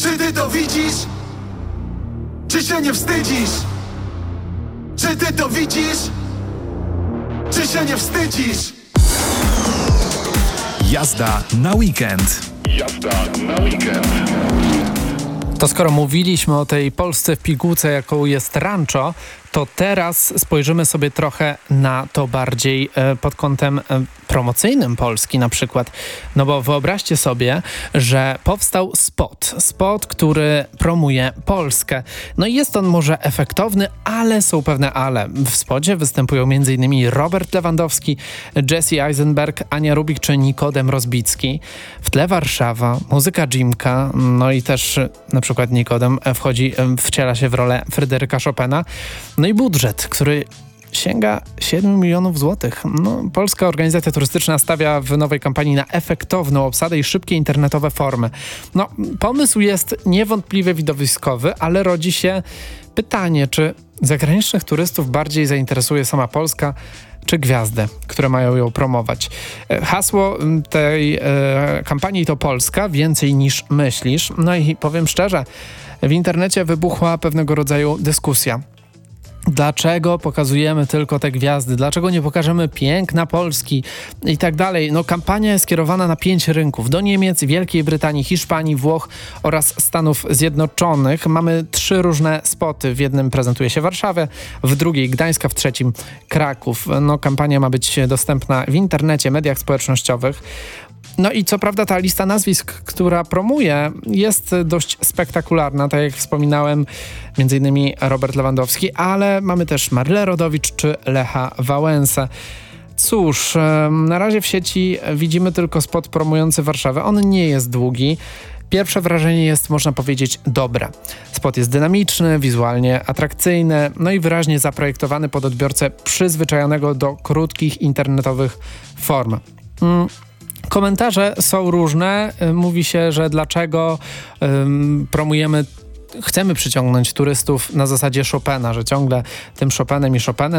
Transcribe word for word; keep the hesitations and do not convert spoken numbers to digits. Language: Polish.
Czy ty to widzisz? Czy się nie wstydzisz? Czy ty to widzisz? Czy się nie wstydzisz? Jazda na weekend. Jazda na weekend. To skoro mówiliśmy o tej Polsce w pigułce, jaką jest Rancho, to teraz spojrzymy sobie trochę na to bardziej e, pod kątem e, promocyjnym Polski na przykład. No bo wyobraźcie sobie, że powstał spot. Spot, który promuje Polskę. No i jest on może efektowny, ale są pewne ale. W spocie występują m.in. Robert Lewandowski, Jesse Eisenberg, Ania Rubik czy Nikodem Rozbicki. W tle Warszawa, muzyka Jimka, no i też na przykład Nikodem wchodzi, wciela się w rolę Fryderyka Chopina. No i budżet, który sięga siedem milionów złotych. No, Polska Organizacja Turystyczna stawia w nowej kampanii na efektowną obsadę i szybkie internetowe formy. No, pomysł jest niewątpliwie widowiskowy, ale rodzi się pytanie, czy zagranicznych turystów bardziej zainteresuje sama Polska, czy gwiazdy, które mają ją promować. Hasło tej e, kampanii to Polska, więcej niż myślisz. No i powiem szczerze, w internecie wybuchła pewnego rodzaju dyskusja. Dlaczego pokazujemy tylko te gwiazdy? Dlaczego nie pokażemy piękna Polski i tak dalej? No, kampania jest skierowana na pięć rynków. Do Niemiec, Wielkiej Brytanii, Hiszpanii, Włoch oraz Stanów Zjednoczonych. Mamy trzy różne spoty. W jednym prezentuje się Warszawę, w drugiej Gdańska, w trzecim Kraków. No, kampania ma być dostępna w internecie, mediach społecznościowych. No i co prawda ta lista nazwisk, która promuje, jest dość spektakularna, tak jak wspominałem, między innymi Robert Lewandowski, ale mamy też Marlę Rodowicz czy Lecha Wałęsę. Cóż, na razie w sieci widzimy tylko spot promujący Warszawę. On nie jest długi. Pierwsze wrażenie jest, można powiedzieć, dobre. Spot jest dynamiczny, wizualnie atrakcyjny, no i wyraźnie zaprojektowany pod odbiorcę przyzwyczajonego do krótkich internetowych form. Mm. Komentarze są różne. Mówi się, że dlaczego um, promujemy, chcemy przyciągnąć turystów na zasadzie Chopina, że ciągle tym Chopinem i Chopinem